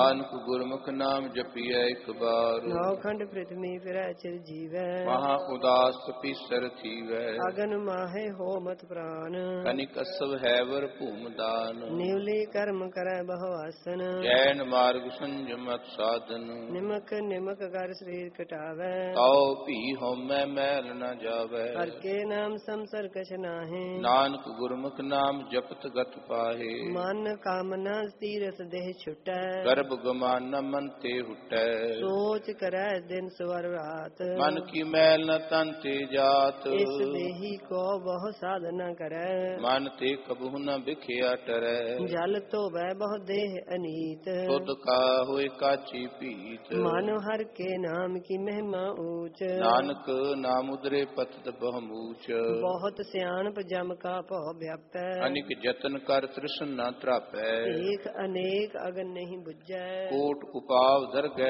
ਨਾਨਕ ਗੁਰਮੁਖ ਨਾਮ ਜਪੀਐ ਇੱਕ ਬਾਰ। ਨੌਖੰਡ ਪ੍ਰਿਥਵੀ ਫਿਰੈ ਚਿਰ ਜੀਵੈ। ਮਹਾ ਉਦਾਸ ਪਪੀਸਰ ਥੀਵੈ। ਅਗਨ ਮਾਹੇ ਹੋਮਤ ਪ੍ਰਾਨ। ਕਨਿਕ ਅਸਵ ਹੈਵਰ ਭੂਮ ਦਾਨ। ਨਿਵਲੀ ਕਰਮ ਕਰੈ ਬਹੁ ਆਸਨ। ਜੈਨ ਮਾਰਗ ਸੰਜਮਤ ਸਾਧਨ। ਨਿਮਕ ਨਿਮਕ ਕਰ ਸਰੀਰ ਕਟਾਵੈ। ਤਾਉ ਭੀ ਹਉਮੈ ਮੈਲ ਨ ਜਾਵੈ। ਹਰਿ ਕੇ ਨਾਮ ਸੰਸਰ ਕਛ ਨਾਹਿ। ਨਾਨਕ ਗੁਰਮੁਖ ਨਾਮ ਜਪਤ ਗਤ ਪਾਹੇ। ਮਨ ਕਾਮਨਾ ਤੀਰਥ ਦੇਹ ਛੁਟੈ। ਗਰਭ ਗਮਾਨ ਮਨ ਤੇ ਹੁਟੈ। ਸੋਚ ਕਰੈ ਦਿਨ ਸਵਰ ਰਾਤ। ਮਨ ਕੀ ਮੈਲ ਨ ਤਨ ਤੇ ਜਾਤ। ਇਸ ਦੇਹੀ ਕੋ ਬਹੁ ਸਾਧਨਾ ਕਰੈ। ਮਨ ਤੇ ਕਬਹੁ ਨ ਬਿਖਿਆ ਟਰੈ। ਜਲ ਧੋਵੈ ਬਹੁ ਦੇਹ ਅਨੀਤ। ਤੁਧ ਕਾ ਹੋਇ ਕਾਚੀ ਭੀਤ। ਮਨ ਹਰਿ ਕੇ ਨਾਮ ਕੀ ਮਹਿਮਾ ਊਚ। ਨਾਨਕ ਨਾਮ ਉਦਰੇ ਪਤਿਤ ਬਹੁਮੂਚ। ਬਹੁਤ ਸਿਆਣਪ ਜਮ ਕਾ ਭਉ ਵਿਆਪੈ। ਅਨਿਕ ਜਤਨ ਕਰ ਤ੍ਰਿਸ਼ਨ ਨ ਤ੍ਰਾਪੈ। ਏਕ ਅਨੇਕ ਅਗਨ ਨਹੀਂ ਬੁਝੈ। ਕੋਟ ਉਪਾਵ ਦਰਗਹਿ